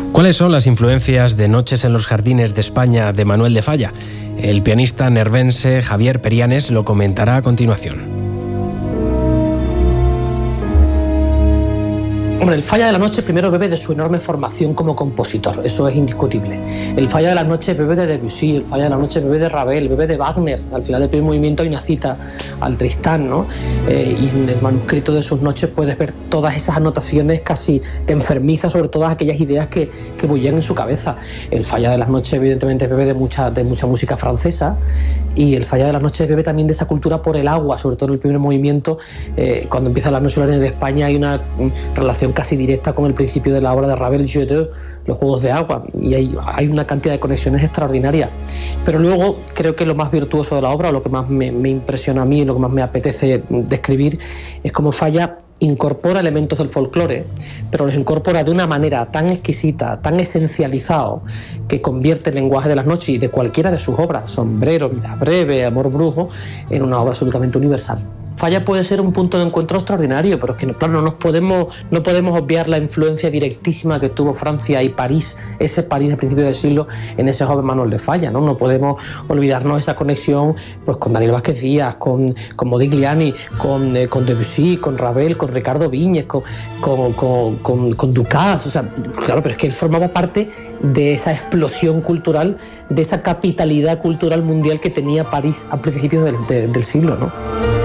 ¿Cuáles son las influencias de Noches en los Jardines de España de Manuel de Falla? El pianista nervense Javier Perianes lo comentará a continuación. Hombre, el Falla de la Noche primero bebe de su enorme formación como compositor, eso es indiscutible. El Falla de la Noche bebe de Debussy, el Falla de la Noche bebe de Ravel, bebe de Wagner. Al final del primer movimiento hay una cita al Tristán, ¿no? Y en el manuscrito de sus noches puedes ver todas esas anotaciones casi enfermizas sobre todas aquellas ideas que bullían en su cabeza. El Falla de las Noches evidentemente bebe de mucha música francesa, y el Falla de las Noches bebe también de esa cultura por el agua, sobre todo en el primer movimiento. Cuando empieza la Noche solar de España hay una relación casi directa con el principio de la obra de Ravel, Jeu d'eau, los juegos de agua, y hay una cantidad de conexiones extraordinarias. Pero luego creo que lo más virtuoso de la obra, o lo que más me impresiona a mí, lo que más me apetece describir, es cómo Falla incorpora elementos del folclore, pero los incorpora de una manera tan exquisita, tan esencializado, que convierte el lenguaje de las noches y de cualquiera de sus obras, Sombrero, Vida breve, Amor brujo, en una obra absolutamente universal. Falla puede ser un punto de encuentro extraordinario, pero es que claro, no podemos obviar la influencia directísima que tuvo Francia y París, ese París de principios del siglo, en ese joven Manuel de Falla, ¿no? No podemos olvidarnos esa conexión pues, con Daniel Vázquez Díaz, con Modigliani, con Debussy, con Ravel, con Ricardo Viñes, con Dukas. O sea, claro, pero es que él formaba parte de esa explosión cultural, de esa capitalidad cultural mundial que tenía París a principios del siglo, ¿no?